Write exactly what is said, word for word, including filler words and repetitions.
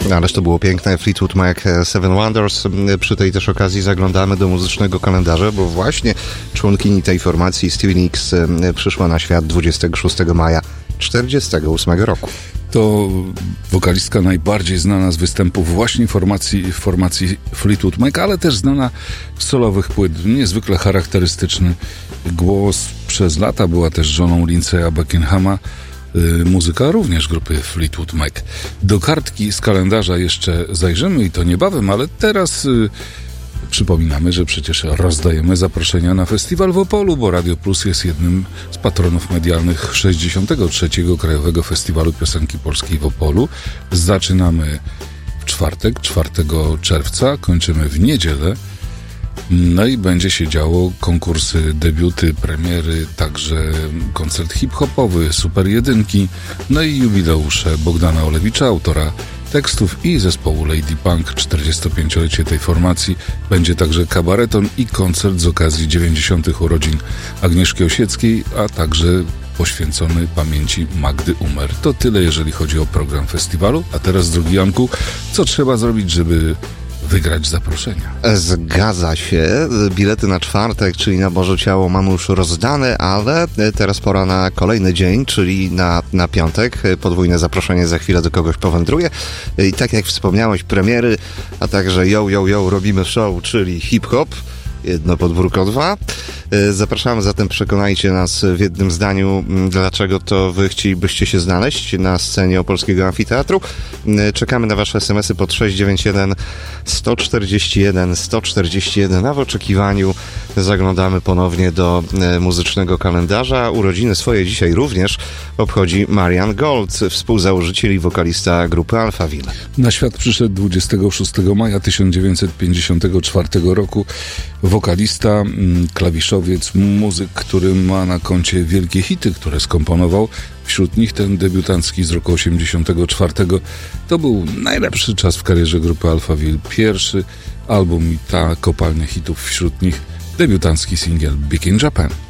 Ależ to było piękne. Fleetwood Mac, Seven Wonders. Przy tej też okazji zaglądamy do muzycznego kalendarza, bo właśnie członkini tej formacji, Stevie Nicks, przyszła na świat dwudziestego szóstego maja czterdziestego ósmego roku. To wokalistka najbardziej znana z występów właśnie formacji, formacji Fleetwood Mac, ale też znana z solowych płyt. Niezwykle charakterystyczny głos. Przez lata była też żoną Lindsaya Buckinghama. Muzyka również grupy Fleetwood Mac. Do kartki z kalendarza jeszcze zajrzymy i to niebawem, ale teraz y, przypominamy, że przecież rozdajemy zaproszenia na festiwal w Opolu, bo Radio Plus jest jednym z patronów medialnych sześćdziesiątego trzeciego Krajowego Festiwalu Piosenki Polskiej w Opolu. Zaczynamy w czwartek, czwartego czerwca, kończymy w niedzielę. No i będzie się działo konkursy, debiuty, premiery, także koncert hip-hopowy, super jedynki, no i jubileusze Bogdana Olewicza, autora tekstów, i zespołu Lady Punk, czterdziestopięciolecie tej formacji. Będzie także kabareton i koncert z okazji dziewięćdziesiątych urodzin Agnieszki Osieckiej, a także poświęcony pamięci Magdy Umer. To tyle, jeżeli chodzi o program festiwalu. A teraz, drogi Janku, co trzeba zrobić, żeby wygrać zaproszenia? Zgadza się. Bilety na czwartek, czyli na Boże Ciało, mamy już rozdane, ale teraz pora na kolejny dzień, czyli na, na piątek. Podwójne zaproszenie za chwilę do kogoś powędruje. I tak jak wspomniałeś, premiery, a także yo, yo, yo, robimy show, czyli hip-hop. Jedno podwórko dwa. Zapraszamy zatem, przekonajcie nas w jednym zdaniu, dlaczego to wy chcielibyście się znaleźć na scenie Opolskiego Amfiteatru. Czekamy na wasze smsy pod sześć dziewięć jeden sto czterdzieści jeden sto czterdzieści jeden, a w oczekiwaniu zaglądamy ponownie do muzycznego kalendarza. Urodziny swoje dzisiaj również obchodzi Marian Gold, współzałożyciel i wokalista grupy Alphaville. Na świat przyszedł dwudziestego szóstego maja tysiąc dziewięćset pięćdziesiątego czwartego roku wokalista, klawiszowiec, muzyk, który ma na koncie wielkie hity, które skomponował. Wśród nich ten debiutancki z roku osiemdziesiątego czwartego. To był najlepszy czas w karierze grupy Alphaville. Pierwszy album i ta kopalnia hitów, wśród nich debiutancki singiel Big in Japan.